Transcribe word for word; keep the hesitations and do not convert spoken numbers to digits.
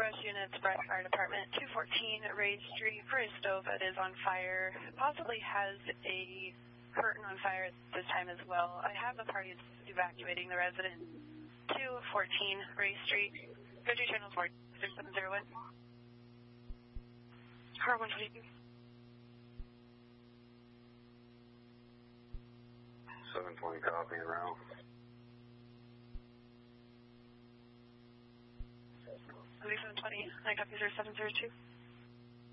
Rush units, Brett Fire Department, two fourteen Ray Street for a stove that is on fire. Possibly has a curtain on fire at this time as well. I have the parties evacuating the resident. two fourteen Ray Street. Go to channel four six seven zero one. Car one twenty-two. seven twenty copy around. seven twenty, nine copy zero seven zero two.